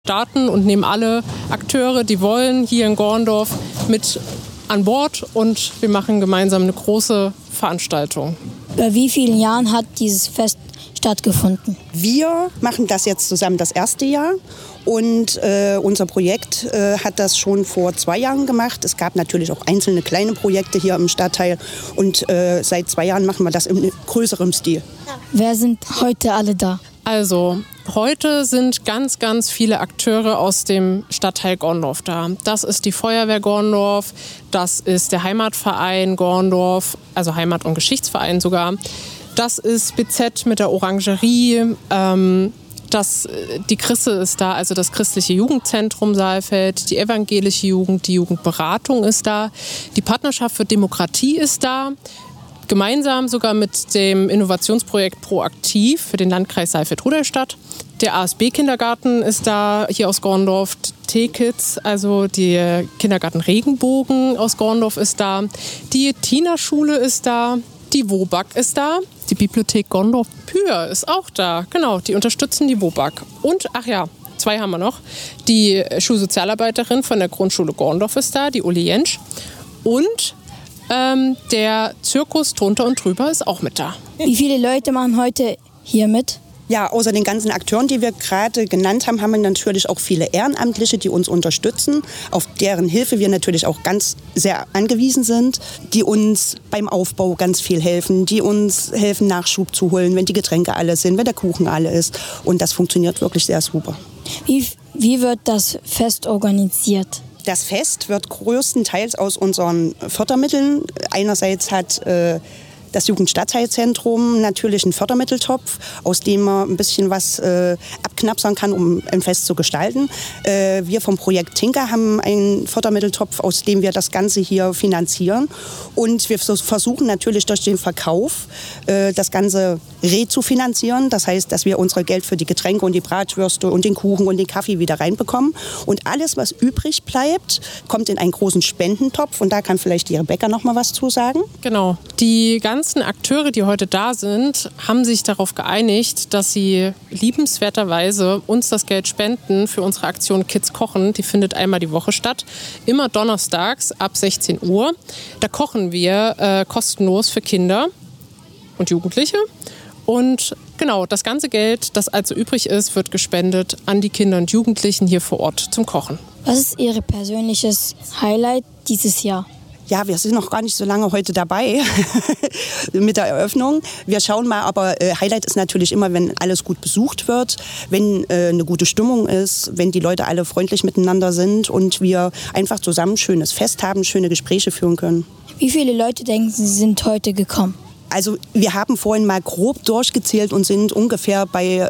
starten und nehmen alle Akteure, die wollen, hier in Gorndorf mit an Bord und wir machen gemeinsam eine große Veranstaltung. Bei wie vielen Jahren hat dieses Fest stattgefunden? Wir machen das jetzt zusammen das erste Jahr und unser Projekt hat das schon vor 2 Jahren gemacht. Es gab natürlich auch einzelne kleine Projekte hier im Stadtteil und seit 2 Jahren machen wir das in größerem Stil. Wer sind heute alle da? Also, heute sind ganz, ganz viele Akteure aus dem Stadtteil Gorndorf da. Das ist die Feuerwehr Gorndorf, das ist der Heimatverein Gorndorf, also Heimat- und Geschichtsverein sogar. Das ist BZ mit der Orangerie, die Chrisse ist da, also das christliche Jugendzentrum Saalfeld, die evangelische Jugend, die Jugendberatung ist da, die Partnerschaft für Demokratie ist da. Gemeinsam sogar mit dem Innovationsprojekt Proaktiv für den Landkreis Saalfeld-Rudolstadt. Der ASB-Kindergarten ist da, hier aus Gorndorf. T-Kids, also die Kindergarten Regenbogen aus Gorndorf ist da. Die Tina-Schule ist da. Die WOBAG ist da. Die Bibliothek Gorndorf-Pür ist auch da. Genau, die unterstützen die WOBAG. Und, 2 haben wir noch. Die Schulsozialarbeiterin von der Grundschule Gorndorf ist da, die Uli Jentsch. Und der Zirkus Drunter und Drüber ist auch mit da. Wie viele Leute machen heute hier mit? Ja, außer den ganzen Akteuren, die wir gerade genannt haben, haben wir natürlich auch viele Ehrenamtliche, die uns unterstützen, auf deren Hilfe wir natürlich auch ganz sehr angewiesen sind, die uns beim Aufbau ganz viel helfen, die uns helfen, Nachschub zu holen, wenn die Getränke alle sind, wenn der Kuchen alle ist. Und das funktioniert wirklich sehr super. Wie wird das Fest organisiert? Das Fest wird größtenteils aus unseren Fördermitteln. Einerseits hat das Jugendstadtteilzentrum natürlich einen Fördermitteltopf, aus dem man ein bisschen was abknapsern kann, um ein Fest zu gestalten. Wir vom Projekt Tinker haben einen Fördermitteltopf, aus dem wir das Ganze hier finanzieren. Und wir versuchen natürlich durch den Verkauf das Ganze rezufinanzieren. Das heißt, dass wir unser Geld für die Getränke und die Bratwürste und den Kuchen und den Kaffee wieder reinbekommen. Und alles, was übrig bleibt, kommt in einen großen Spendentopf. Und da kann vielleicht die Rebecca noch mal was zu sagen. Genau. Die ganzen Akteure, die heute da sind, haben sich darauf geeinigt, dass sie liebenswerterweise uns das Geld spenden für unsere Aktion Kids kochen. Die findet einmal die Woche statt, immer donnerstags ab 16 Uhr. Da kochen wir kostenlos für Kinder und Jugendliche. Und genau, das ganze Geld, das also übrig ist, wird gespendet an die Kinder und Jugendlichen hier vor Ort zum Kochen. Was ist Ihr persönliches Highlight dieses Jahr? Ja, wir sind noch gar nicht so lange heute dabei mit der Eröffnung. Wir schauen mal, aber Highlight ist natürlich immer, wenn alles gut besucht wird, wenn eine gute Stimmung ist, wenn die Leute alle freundlich miteinander sind und wir einfach zusammen ein schönes Fest haben, schöne Gespräche führen können. Wie viele Leute denken Sie, sind heute gekommen? Also wir haben vorhin mal grob durchgezählt und sind ungefähr bei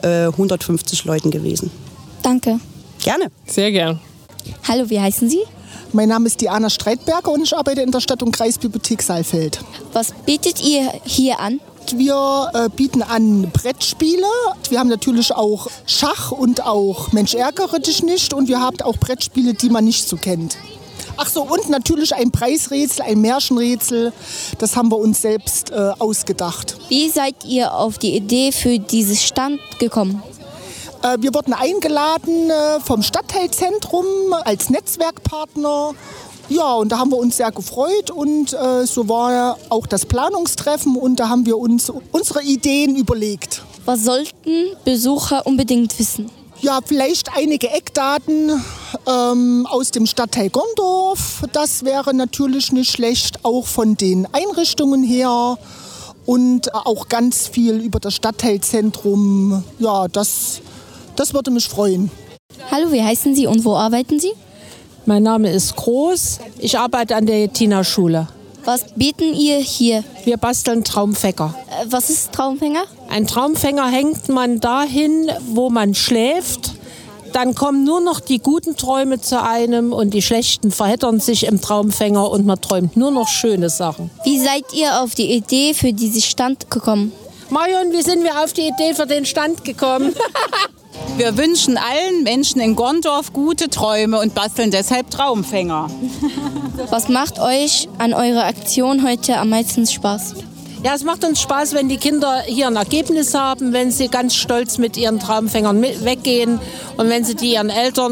150 Leuten gewesen. Danke. Gerne. Sehr gern. Hallo, wie heißen Sie? Mein Name ist Diana Streitberger und ich arbeite in der Stadt- und Kreisbibliothek Saalfeld. Was bietet ihr hier an? Wir bieten an Brettspiele. Wir haben natürlich auch Schach und auch Mensch ärgere dich nicht. Und wir haben auch Brettspiele, die man nicht so kennt. Ach so, und natürlich ein Preisrätsel, ein Märchenrätsel. Das haben wir uns selbst ausgedacht. Wie seid ihr auf die Idee für diesen Stand gekommen? Wir wurden eingeladen vom Stadtteilzentrum als Netzwerkpartner. Ja, und da haben wir uns sehr gefreut und so war auch das Planungstreffen und da haben wir uns unsere Ideen überlegt. Was sollten Besucher unbedingt wissen? Ja, vielleicht einige Eckdaten aus dem Stadtteil Gorndorf. Das wäre natürlich nicht schlecht, auch von den Einrichtungen her. Und auch ganz viel über das Stadtteilzentrum. Ja, das würde mich freuen. Hallo, wie heißen Sie und wo arbeiten Sie? Mein Name ist Groß. Ich arbeite an der Tina-Schule. Was bieten ihr hier? Wir basteln Traumfänger. Was ist Traumfänger? Ein Traumfänger hängt man dahin, wo man schläft. Dann kommen nur noch die guten Träume zu einem und die schlechten verheddern sich im Traumfänger und man träumt nur noch schöne Sachen. Wie seid ihr auf die Idee für diesen Stand gekommen? Marion, wie sind wir auf die Idee für den Stand gekommen? Wir wünschen allen Menschen in Gorndorf gute Träume und basteln deshalb Traumfänger. Was macht euch an eurer Aktion heute am meisten Spaß? Ja, es macht uns Spaß, wenn die Kinder hier ein Ergebnis haben, wenn sie ganz stolz mit ihren Traumfängern weggehen und wenn sie die ihren Eltern